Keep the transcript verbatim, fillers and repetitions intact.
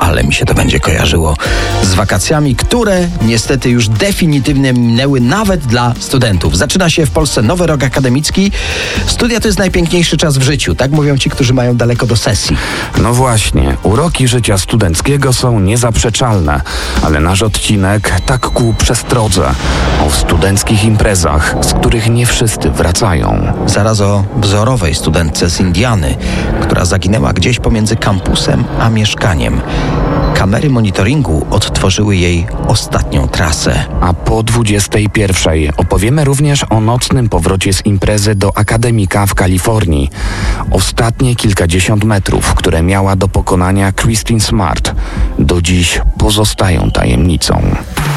ale mi się to będzie kojarzyło z wakacjami, które niestety już definitywnie minęły nawet dla studentów. Zaczyna się w Polsce nowy rok akademicki. Studia to jest najpiękniejszy czas w życiu, tak mówią ci, którzy mają daleko do sesji. No właśnie, uroki życia studenckiego są niezaprzeczalne, ale nasz odcinek tak ku przestrodze o studenckich imprezach, z których nie wszyscy wracają. Zaraz o wzorowej studentce z Indiany, która zaginęła gdzieś pomiędzy kampusem a mieszkaniem. Kamery monitoringu odtworzyły jej ostatnią trasę. A po dwudziestej pierwszej opowiemy również o nocnym powrocie z imprezy do akademika w Kalifornii. Ostatnie kilkadziesiąt metrów, które miała do pokonania Christine Smart, do dziś pozostają tajemnicą.